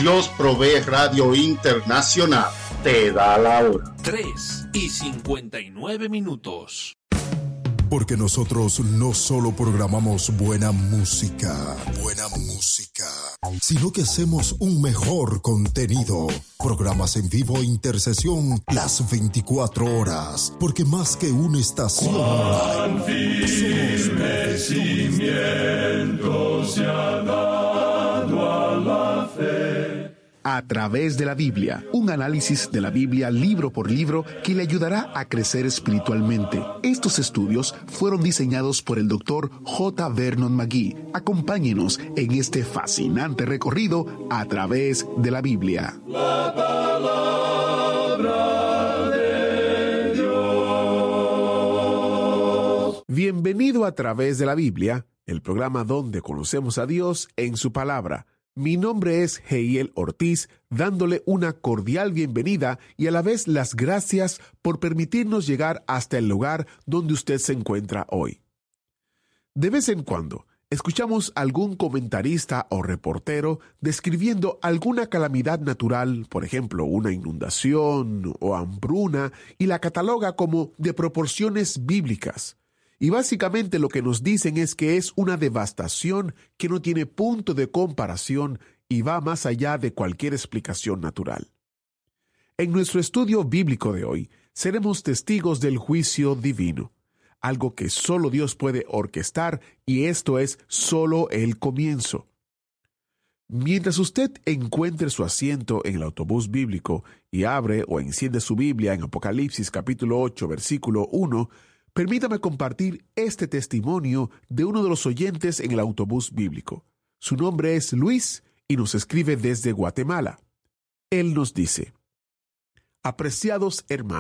Dios Provee Radio Internacional te da la hora. 3:59. Porque nosotros no solo programamos buena música, sino que hacemos un mejor contenido. Programas en vivo e intercesión las 24 horas. Porque más que una estación online, firme cimiento se ha dado a la fe. A través de la Biblia, un análisis de la Biblia libro por libro que le ayudará a crecer espiritualmente. Estos estudios fueron diseñados por el Dr. J. Vernon McGee. Acompáñenos en este fascinante recorrido a través de la Biblia. La palabra de Dios. Bienvenido a Través de la Biblia, el programa donde conocemos a Dios en su palabra. Mi nombre es Heiel Ortiz, dándole una cordial bienvenida y a la vez las gracias por permitirnos llegar hasta el lugar donde usted se encuentra hoy. De vez en cuando, escuchamos algún comentarista o reportero describiendo alguna calamidad natural, por ejemplo, una inundación o hambruna, y la cataloga como de proporciones bíblicas. Y básicamente lo que nos dicen es que es una devastación que no tiene punto de comparación y va más allá de cualquier explicación natural. En nuestro estudio bíblico de hoy, seremos testigos del juicio divino, algo que solo Dios puede orquestar, y esto es solo el comienzo. Mientras usted encuentre su asiento en el autobús bíblico y abre o enciende su Biblia en Apocalipsis capítulo 8, versículo 1, permítame compartir este testimonio de uno de los oyentes en el autobús bíblico. Su nombre es Luis y nos escribe desde Guatemala. Él nos dice: apreciados hermanos,